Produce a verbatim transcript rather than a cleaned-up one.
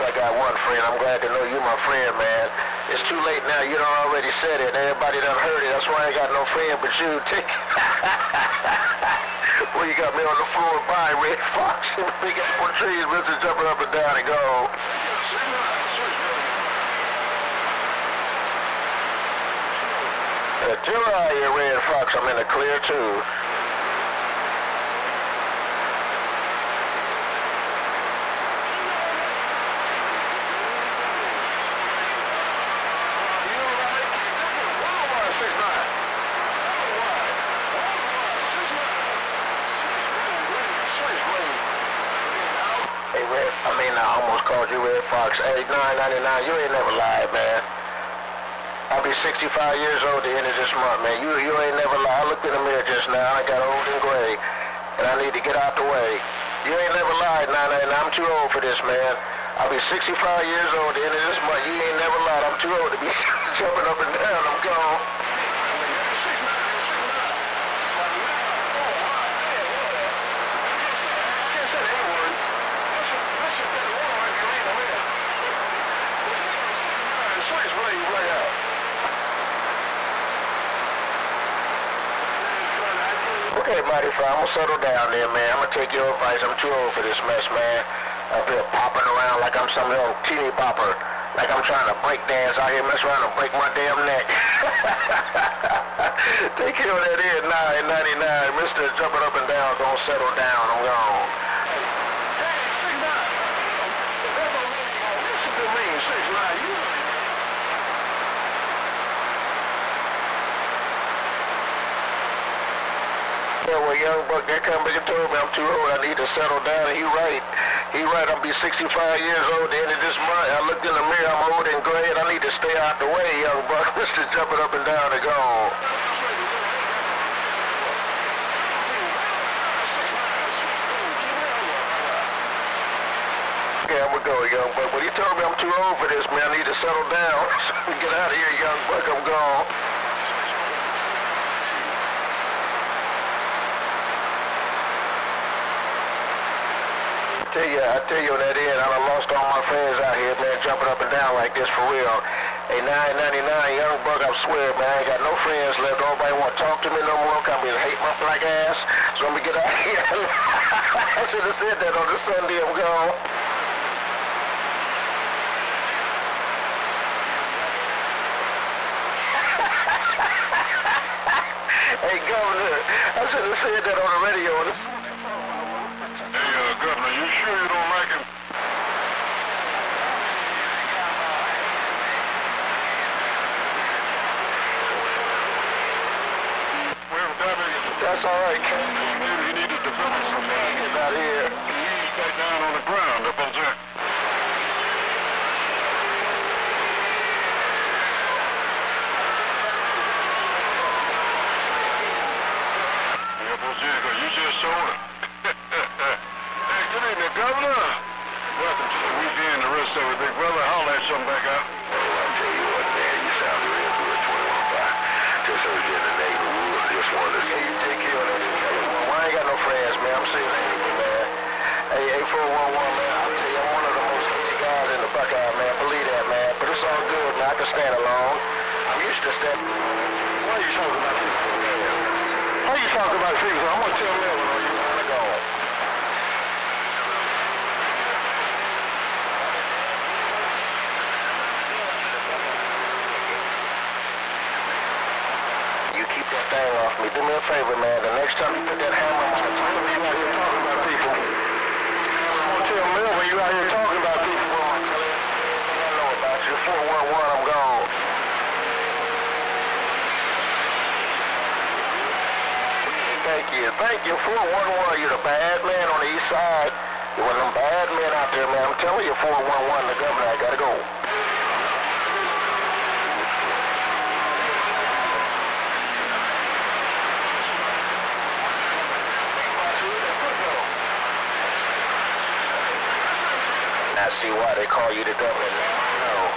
I got one friend. I'm glad to know you my friend, man. It's too late now. You done already said it. Everybody done heard it. That's why I ain't got no friend but you. Take Well, you got me on the floor buying Red Fox. Big apple trees, Mister jumping up and down and go. Until I hear Red Fox, I'm in the clear too. I mean, I almost called you Red Fox. Hey, nine ninety-nine, you ain't never lied, man. I'll be sixty-five years old at the end of this month, man. You you ain't never lied. I looked in the mirror just now. I got old and gray, and I need to get out the way. You ain't never lied, nine ninety-nine. I'm too old for this, man. I'll be sixty-five years old at the end of this month. You ain't never lied. I'm too old to be jumping up and down. I'm gone. Okay, mighty fine. I'm gonna settle down there, man. I'm gonna take your advice. I'm too old for this mess, man. Up here popping around like I'm some little teeny bopper. Like I'm trying to break dance out here, mess around and break my damn neck. Take care of that here, nine ninety-nine. Mister jumping up and down, gonna settle down. I'm gone. Yeah, well, young buck, that come back and told me I'm too old. I need to settle down. And he right. He right. I'll be sixty-five years old at the end of this month. I looked in the mirror. I'm old and gray, and I need to stay out the way, young buck. Mister jumping up and down and gone. Okay, I'm gonna go, young buck. But he told me I'm too old for this, man. I need to settle down. Get out of here, young buck. I'm gone. I tell you, I tell you that is, I done lost all my friends out here, man, jumping up and down like this for real. Hey, nine ninety-nine, young buck, I swear, man, I ain't got no friends left. Nobody want to talk to me no more. Come here, hate my black ass. So let me get out of here. I should have said that on the Sunday I'm gone. Hey, Governor, I should have said that on the radio. Governor, you sure you don't like him? Well, that's all right, Ken. Maybe he needed to finish something. Get out of here. He's back down on the ground up on there. You just saw him. Good evening, Governor. Welcome to Louisiana, the rest of it, big brother. I'll let something back out. Oh, I tell you what, man, you sound real good, twenty-one five. Just heard you in the neighborhood. Just wanted to say you take care of that. Well, I ain't got no friends, man. I'm saying anything, man. Hey, hey, four one one, man, I'll tell you, I'm one of the most easy guys in the Buckeye, man. Believe that, man. But it's all good, man. I can stand alone. I'm used to standing. Why are you talking about people? Why are you talking about people? I'm going to tell Melvin where you want to go. Thing off me. Do me a favor, man. The next time you put that hammer on the top of you out here talking about people. I'm gonna tell Melvin you out here talking about people. I'm gonna tell you everything I know about you. four one one, I'm gone. Thank you. Thank you. four one one, you're the bad man on the east side. You're one of them bad men out there, man. I'm telling you, four one one, the governor, I gotta go. I see why they call you the governor.